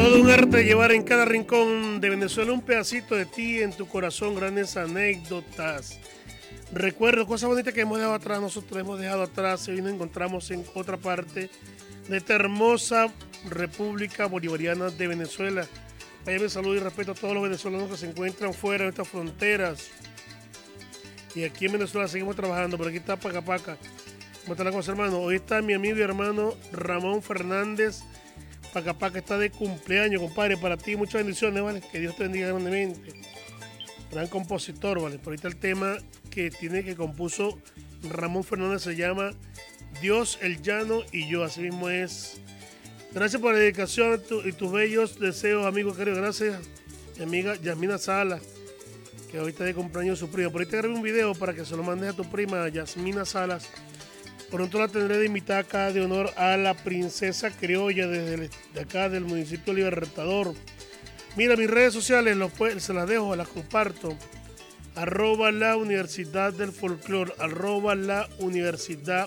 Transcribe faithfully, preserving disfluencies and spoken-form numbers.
Todo un arte llevar en cada rincón de Venezuela un pedacito de ti en tu corazón, grandes anécdotas, recuerdos, cosas bonitas que hemos dejado atrás, nosotros hemos dejado atrás y hoy nos encontramos en otra parte de esta hermosa República Bolivariana de Venezuela. Vaya mi saludo y respeto a todos los venezolanos que se encuentran fuera de estas fronteras. Y aquí en Venezuela seguimos trabajando, por aquí está Paca Paca. ¿Cómo están las cosas, hermano? Hoy está mi amigo y hermano Ramón Fernández. Paca Paca está de cumpleaños, compadre. Para ti, muchas bendiciones, ¿vale? Que Dios te bendiga grandemente. Gran compositor, ¿vale? Por ahorita el tema que tiene que compuso Ramón Fernández se llama Dios, el Llano y yo. Así mismo es. Gracias por la dedicación y tus bellos deseos, amigo querido. Gracias, mi amiga Yasmina Sala, que ahorita de cumpleaños su prima. Por ahí te grabé un video para que se lo mandes a tu prima, Yasmina Salas. Pronto la tendré de invitar acá de honor a la princesa criolla desde el, de acá del municipio Libertador. Mira, mis redes sociales los, se las dejo, las comparto. Arroba la Universidad del Folclor, arroba la Universidad